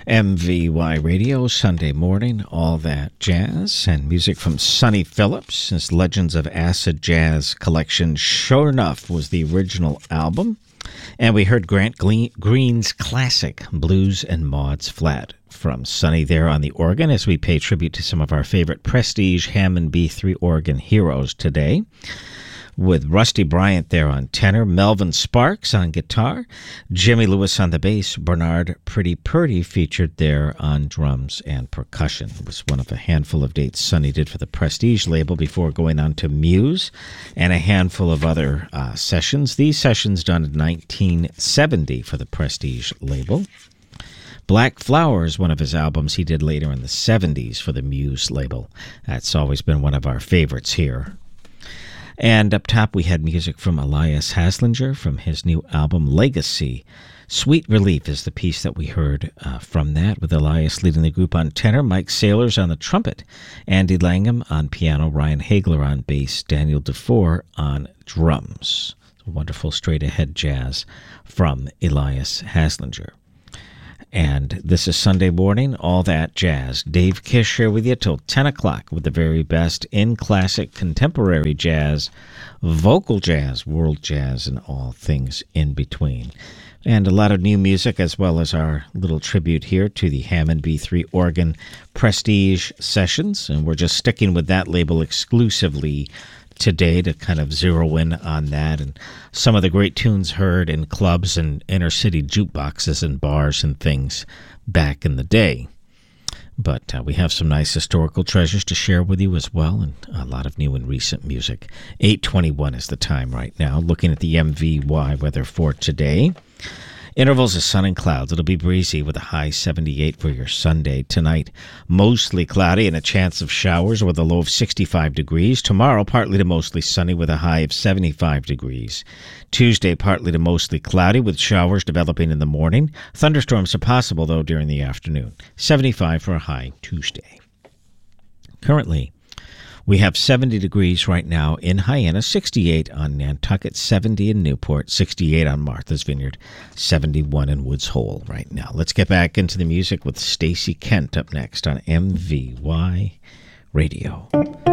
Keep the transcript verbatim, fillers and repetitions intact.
M V Y Radio, Sunday morning, all that jazz, and music from Sonny Phillips. His Legends of Acid Jazz collection, sure enough, was the original album. And we heard Grant Green's classic, Blues and Maud's Flat, from Sonny there on the organ, as we pay tribute to some of our favorite Prestige Hammond B three organ heroes today, with Rusty Bryant there on tenor, Melvin Sparks on guitar, Jimmy Lewis on the bass, Bernard Pretty Purdy featured there on drums and percussion. It was one of a handful of dates Sonny did for the Prestige label before going on to Muse, and a handful of other uh, sessions. These sessions done in nineteen seventy for the Prestige label. Black Flowers, one of his albums he did later in the seventies for the Muse label. That's always been one of our favorites here. And up top we had music from Elias Haslinger from his new album Legacy. Sweet Relief is the piece that we heard uh, from that, with Elias leading the group on tenor, Mike Saylors on the trumpet, Andy Langham on piano, Ryan Hagler on bass, Daniel DeFore on drums. Wonderful straight-ahead jazz from Elias Haslinger. And this is Sunday morning, all that jazz. Dave Kish here with you till ten o'clock with the very best in classic contemporary jazz, vocal jazz, world jazz, and all things in between. And a lot of new music, as well as our little tribute here to the Hammond B three organ Prestige sessions. And we're just sticking with that label exclusively today to kind of zero in on that and some of the great tunes heard in clubs and inner city jukeboxes and bars and things back in the day. But uh, we have some nice historical treasures to share with you as well, and a lot of new and recent music. eight twenty-one is the time right now, looking at the M V Y weather for today. Intervals of sun and clouds. It'll be breezy with a high seventy-eight for your Sunday. Tonight, mostly cloudy and a chance of showers with a low of sixty-five degrees. Tomorrow, partly to mostly sunny with a high of seventy-five degrees. Tuesday, partly to mostly cloudy with showers developing in the morning. Thunderstorms are possible, though, during the afternoon. seventy-five for a high Tuesday. Currently, we have seventy degrees right now in Hyannis, sixty-eight on Nantucket, seventy in Newport, sixty-eight on Martha's Vineyard, seventy-one in Woods Hole right now. Let's get back into the music with Stacey Kent up next on M V Y Radio.